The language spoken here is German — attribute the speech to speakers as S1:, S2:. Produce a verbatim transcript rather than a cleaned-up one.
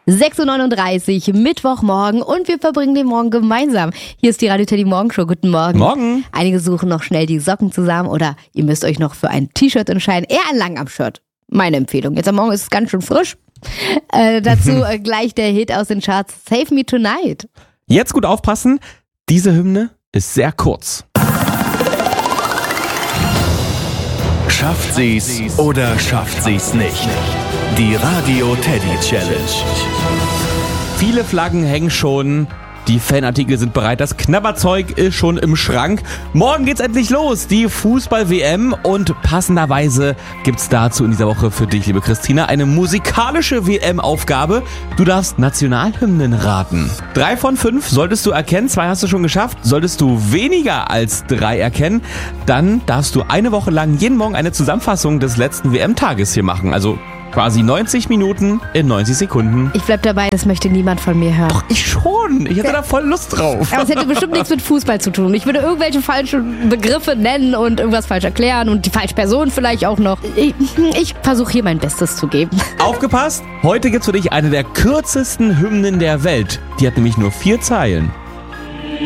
S1: sechs Uhr neununddreißig, Mittwochmorgen und wir verbringen den Morgen gemeinsam. Hier ist die Radio Teddy Morgenshow. Guten Morgen.
S2: Morgen.
S1: Einige suchen noch schnell die Socken zusammen oder ihr müsst euch noch für ein T-Shirt entscheiden. Eher ein Langarm-Shirt. Meine Empfehlung. Jetzt am Morgen ist es ganz schön frisch. Äh, dazu äh, gleich der Hit aus den Charts Save Me Tonight.
S2: Jetzt gut aufpassen, diese Hymne ist sehr kurz.
S3: Schafft sie's oder schafft sie's nicht? Die Radio Teddy Challenge.
S2: Viele Flaggen hängen schon, die Fanartikel sind bereit, das Knabberzeug ist schon im Schrank. Morgen geht's endlich los, die Fußball-W M, und passenderweise gibt's dazu in dieser Woche für dich, liebe Christina, eine musikalische W M-Aufgabe. Du darfst Nationalhymnen raten. Drei von fünf solltest du erkennen, zwei hast du schon geschafft. Solltest du weniger als drei erkennen, dann darfst du eine Woche lang jeden Morgen eine Zusammenfassung des letzten W M-Tages hier machen. Also quasi neunzig Minuten in neunzig Sekunden.
S1: Ich bleib dabei, das möchte niemand von mir hören.
S2: Doch, ich schon. Ich hätte da voll Lust drauf.
S1: Aber es hätte bestimmt nichts mit Fußball zu tun. Ich würde irgendwelche falschen Begriffe nennen und irgendwas falsch erklären und die falsche Person vielleicht auch noch. Ich, ich versuche hier mein Bestes zu geben.
S2: Aufgepasst, heute gibt's für dich eine der kürzesten Hymnen der Welt. Die hat nämlich nur vier Zeilen.